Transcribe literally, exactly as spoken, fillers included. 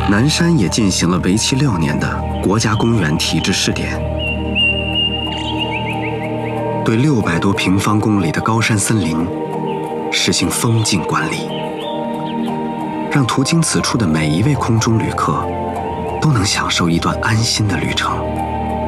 南山也进行了为期六年的国家公园体制试点，对六百多平方公里的高山森林实行封禁管理，让途经此处的每一位空中旅客都能享受一段安心的旅程。